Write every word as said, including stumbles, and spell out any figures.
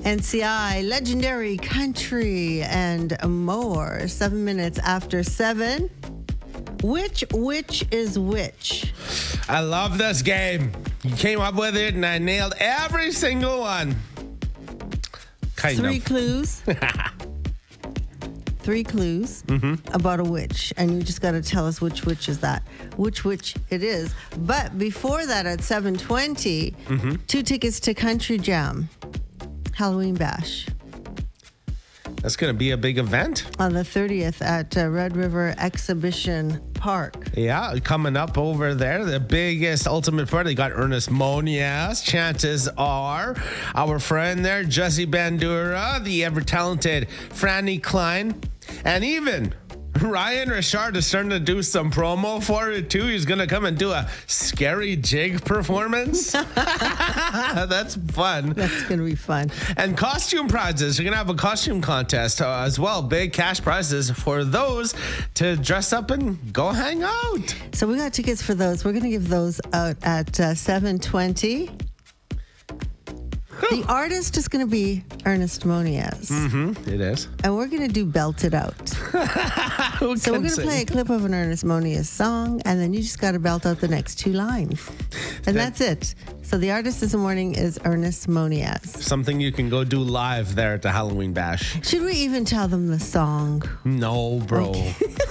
N C I, Legendary Country, and more. Seven minutes after seven. Which which is which? I love this game. You came up with it, and I nailed every single one. Kind Three of. clues. Three clues Mm-hmm. about a witch, and you just got to tell us which witch is that, which witch it is. But before that, at seven twenty, Mm-hmm. two tickets to Country Jam, Halloween Bash That's going to be a big event. on the thirtieth at uh, Red River Exhibition Park. Yeah, coming up over there, the biggest ultimate party. They got Ernest Monias. Chances are our friend there, Jesse Bandura, the ever talented Franny Klein, and even Ryan Richard is starting to do some promo for it too. He's going to come and do a scary jig performance. That's fun. That's going to be fun. And costume prizes. You're going to have a costume contest uh, as well. Big cash prizes for those to dress up and go hang out. So we got tickets for those. We're going to give those out at uh, seven twenty. The artist is going to be Ernest Monias. Mm-hmm, it is. And we're going to do Belt It Out. Who So we're can going to sing? play a clip of an Ernest Monias song, and then you just got to belt out the next two lines. And that's it. So the artist this morning is Ernest Monias. Something you can go do live there at the Halloween Bash. Should we even tell them the song? No, bro.